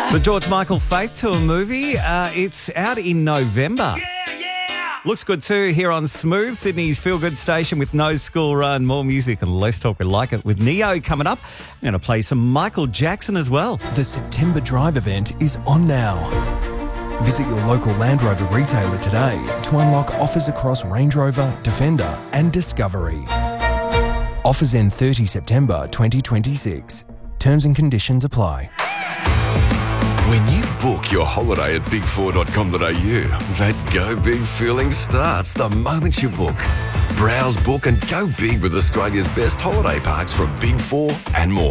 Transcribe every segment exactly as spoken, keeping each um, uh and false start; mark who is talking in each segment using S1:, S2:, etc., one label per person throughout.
S1: The George Michael Faith Tour movie, uh, it's out in November.
S2: Yeah, yeah!
S1: Looks good too here on Smooth, Sydney's feel-good station with no school run, more music and less talk. We like it with Neo coming up. I'm going to play some Michael Jackson as well.
S3: The September Drive event is on now. Visit your local Land Rover retailer today to unlock offers across Range Rover, Defender and Discovery. Offers end thirtieth September twenty twenty-six. Terms and conditions apply.
S4: When you book your holiday at big four dot com dot a u, that go big feeling starts the moment you book. Browse, book and go big with Australia's best holiday parks from Big Four and more.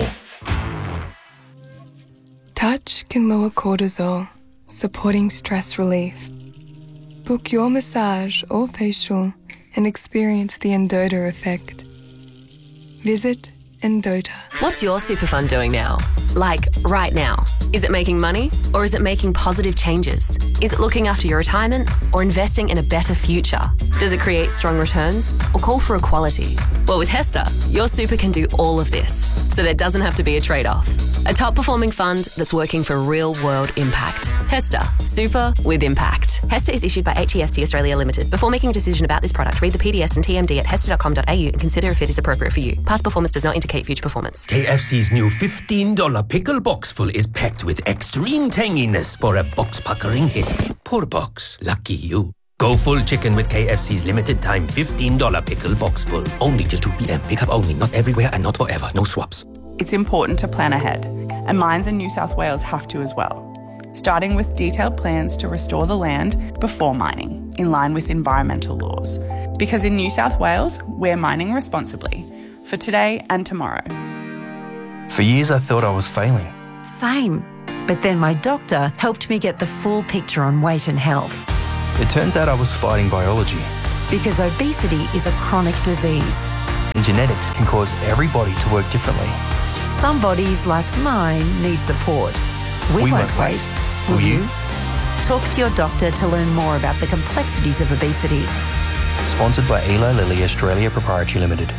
S5: Touch can lower cortisol, supporting stress relief. Book your massage or facial and experience the Endota effect. Visit Endota.
S6: What's your super fund doing now? Like, right now? Is it making money or is it making positive changes? Is it looking after your retirement or investing in a better future? Does it create strong returns or call for equality? Well, with HESTA, your super can do all of this, so there doesn't have to be a trade-off. A top-performing fund that's working for real-world impact. HESTA, super with impact. HESTA is issued by H E S T Australia Limited. Before making a decision about this product, read the P D S and T M D at hesta dot com dot a u and consider if it is appropriate for you. Past performance does not indicate future performance.
S7: K F C's new fifteen dollar pickle box full is packed with extreme tanginess for a box-puckering hit. Poor box. Lucky you. Go full chicken with K F C's limited time fifteen dollar pickle box full. Only till two p.m. Pick up only. Not everywhere and not forever. No swaps.
S8: It's important to plan ahead, and mines in New South Wales have to as well. Starting with detailed plans to restore the land before mining, in line with environmental laws. Because in New South Wales, we're mining responsibly, for today and tomorrow.
S9: For years I thought I was failing.
S10: Same. But then my doctor helped me get the full picture on weight and health.
S9: It turns out I was fighting biology.
S10: Because obesity is a chronic disease.
S9: And genetics can cause everybody to work differently.
S10: Some bodies, like mine, need support. We,
S9: we
S10: won't,
S9: won't
S10: wait.
S9: wait.
S10: Will,
S9: Will
S10: you?
S9: you?
S10: Talk to your doctor to learn more about the complexities of obesity.
S9: Sponsored by Eli Lilly Australia Proprietary Limited.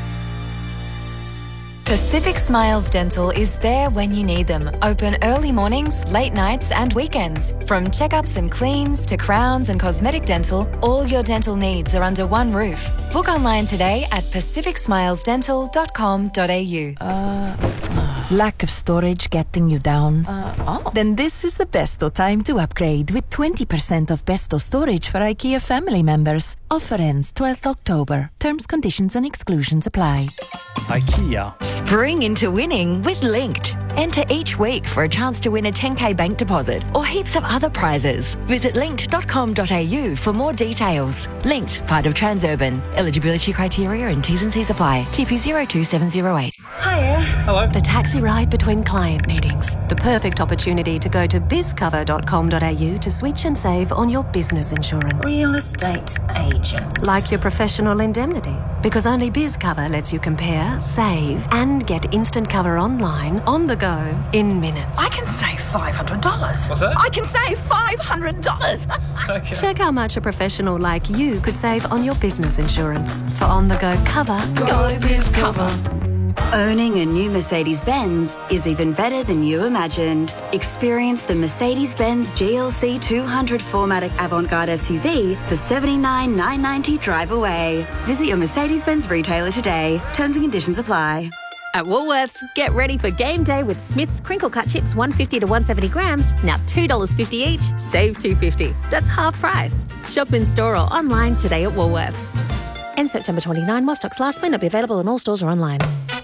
S11: Pacific Smiles Dental is there when you need them. Open early mornings, late nights and weekends. From checkups and cleans to crowns and cosmetic dental, all your dental needs are under one roof. Book online today at pacific smiles dental dot com dot a u.
S10: Uh, lack of storage getting you down? Uh, oh. Then this is the besto time to upgrade with twenty percent off besto storage for IKEA family members. Offer ends twelfth October. Terms, conditions and exclusions apply.
S12: IKEA.
S13: Spring into winning with Linked. Enter each week for a chance to win a ten K bank deposit or heaps of other prizes. Visit linked dot com dot a u for more details. Linked, part of Transurban. Eligibility criteria and T's and C's apply. T P zero two seven zero eight.
S14: Hiya.
S12: Hello.
S6: The taxi ride between client meetings. The perfect opportunity to go to biz cover dot com dot a u to switch and save on your business insurance.
S14: Real estate agent.
S6: Like your professional indemnity. Because only BizCover lets you compare, save, and get instant cover online, on the go, in minutes.
S14: I can save five hundred dollars.
S12: What's that?
S14: I can save five hundred dollars.
S12: Okay.
S6: Check how much a professional like you could save on your business insurance. For on-the-go cover,
S14: Go BizCover.
S15: Owning a new Mercedes-Benz is even better than you imagined. Experience the Mercedes-Benz G L C two hundred four matic Avant-Garde S U V for seventy-nine thousand nine hundred ninety dollars drive away. Visit your Mercedes-Benz retailer today. Terms and conditions apply.
S16: At Woolworths, get ready for game day with Smith's crinkle cut chips one fifty to one seventy grams, now two dollars fifty each, save two fifty. That's half price. Shop in store or online today at Woolworths. End September twenty-ninth, while stocks last, may not be available in all stores or online.